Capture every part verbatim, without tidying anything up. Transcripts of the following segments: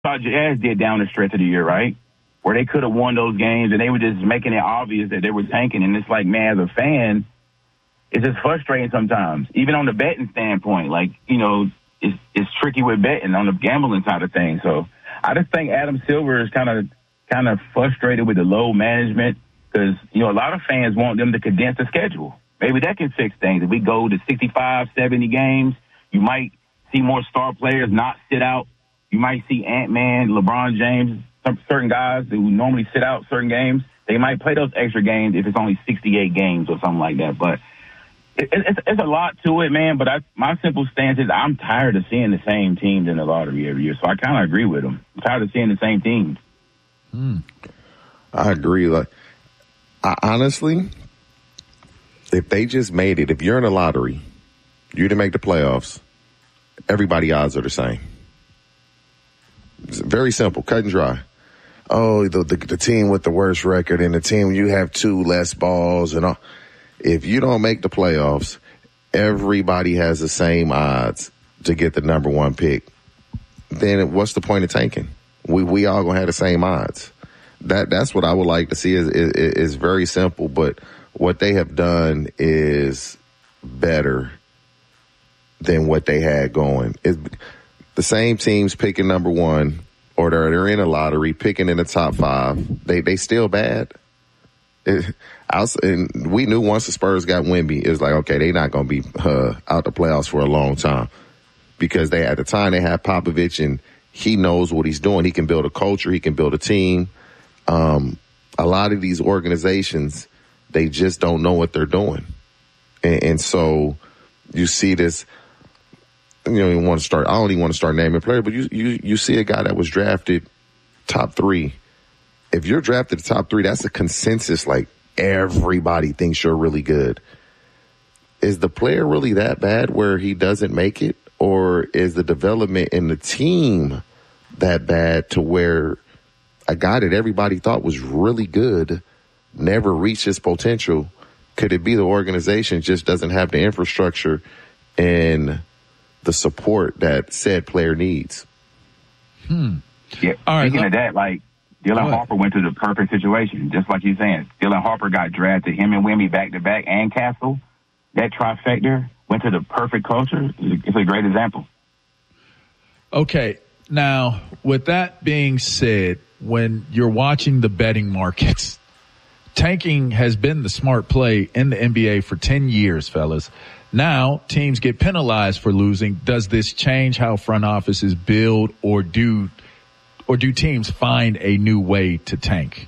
Utah Jazz did down the stretch of the year, right? Where they could have won those games, and they were just making it obvious that they were tanking. And it's like, man, as a fan, it's just frustrating sometimes. Even on the betting standpoint, like, you know, it's, it's tricky with betting on the gambling side of things. So I just think Adam Silver is kind of kind of frustrated with the load management because, you know, a lot of fans want them to condense the schedule. Maybe that can fix things. If we go to sixty-five, seventy games, you might see more star players not sit out. You might see Ant-Man, LeBron James, some certain guys who normally sit out certain games. They might play those extra games if it's only sixty-eight games or something like that. But it, it's, it's a lot to it, man. But I, my simple stance is I'm tired of seeing the same teams in the lottery every year. So I kind of agree with them. I'm tired of seeing the same teams. Hmm. I agree. Like, I, honestly, if they just made it, if you're in a lottery, you didn't make the playoffs, everybody odds are the same. It's very simple, cut and dry. Oh, the, the the team with the worst record and the team you have two less balls and all. If you don't make the playoffs, everybody has the same odds to get the number one pick. Then what's the point of tanking? We we all gonna have the same odds. That that's what I would like to see. Is is, is very simple, but what they have done is better than what they had going. It's the same teams picking number one, or they're, they're in a lottery picking in the top five. They they still bad. It, I was, and we knew once the Spurs got Wemby, it was like, okay, they're not going to be uh, out the playoffs for a long time because they at the time they had Popovich and he knows what he's doing. He can build a culture. He can build a team. Um, a lot of these organizations, they just don't know what they're doing. And, and so you see this, you don't even want to start, I don't even want to start naming players, but you, you, you see a guy that was drafted top three. If you're drafted top three, that's a consensus. Like everybody thinks you're really good. Is the player really that bad where he doesn't make it? Or is the development in the team that bad to where a guy that everybody thought was really good never reached his potential? Could it be the organization just doesn't have the infrastructure and the support that said player needs? Hmm. Yeah. All right, Speaking look, of that, like Dylan Harper went to the perfect situation, just like you're saying. Dylan Harper got drafted, him and Wemby back to back, and Castle. That trifecta went to the perfect culture. It's a great example. Okay. Now, with that being said, when you're watching the betting markets, tanking has been the smart play in the N B A for ten years, fellas. Now teams get penalized for losing. Does this change how front offices build, or do, or do teams find a new way to tank?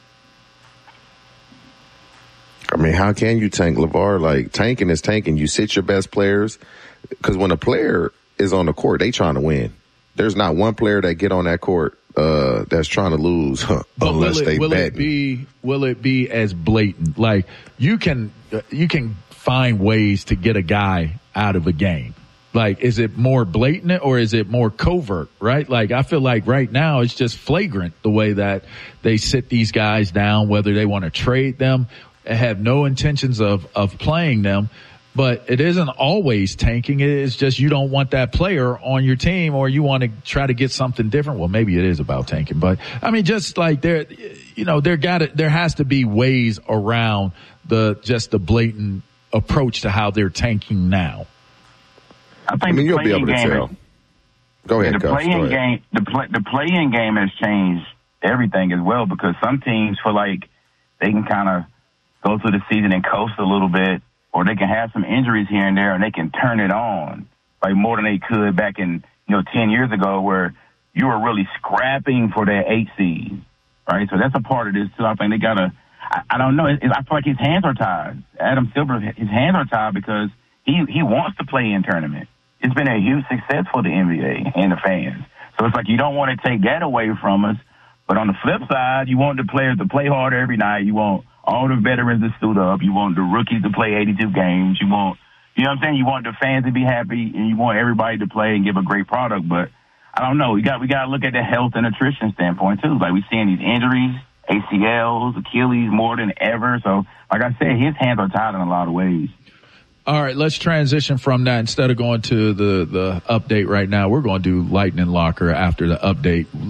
I mean, how can you tank, LeVar? Like, tanking is tanking. You sit your best players. Because when a player is on the court, they trying to win. There's not one player that get on that court uh, that's trying to lose huh, but unless will it, they will bet. It be, will it be as blatant? Like, you can you can find ways to get a guy out of a game. Like, is it more blatant or is it more covert, right? Like, I feel like right now it's just flagrant the way that they sit these guys down, whether they want to trade them, have no intentions of, of playing them. But it isn't always tanking. It is just you don't want that player on your team, or you want to try to get something different. Well, maybe it is about tanking, but I mean, just like there, you know, there got to, there has to be ways around the, just the blatant approach to how they're tanking now. I think I mean, the you'll be able to tell. Is, Go ahead, the Coach. playing Go ahead. game, the play, the playing game has changed everything as well, because some teams feel like they can kind of go through the season and coast a little bit, or they can have some injuries here and there and they can turn it on like more than they could back in, you know, ten years ago, where you were really scrapping for that eight seed, right? So that's a part of this too. I think they gotta, I, I don't know. It, it, I feel like his hands are tied. Adam Silver, his hands are tied because he, he wants to play in tournament. It's been a huge success for the N B A and the fans. So it's like you don't want to take that away from us. But on the flip side, you want the players to play harder every night. You want all the veterans to suit up. You want the rookies to play eighty-two games. You want, you know what I'm saying? You want the fans to be happy, and you want everybody to play and give a great product. But I don't know. We got we got to look at the health and nutrition standpoint too. Like, we're seeing these injuries, A C Ls, Achilles more than ever. So, like I said, his hands are tied in a lot of ways. All right, let's transition from that. Instead of going to the, the update right now, we're going to do Lightning Locker after the update.